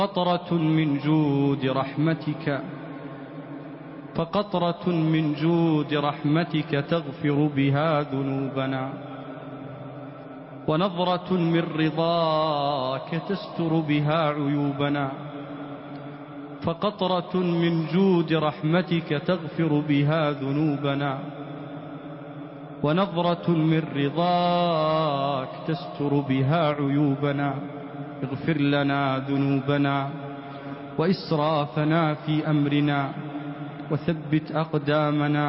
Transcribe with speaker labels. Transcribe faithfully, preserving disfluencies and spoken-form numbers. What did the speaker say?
Speaker 1: قطرة من جود رحمتك فقطرة من جود رحمتك تغفر بها ذنوبنا، ونظرة من رضاك تستر بها عيوبنا، فقطرة من جود رحمتك تغفر بها ذنوبنا، ونظرة من رضاك تستر بها عيوبنا. اغفر لنا ذنوبنا وإسرافنا في أمرنا وثبت أقدامنا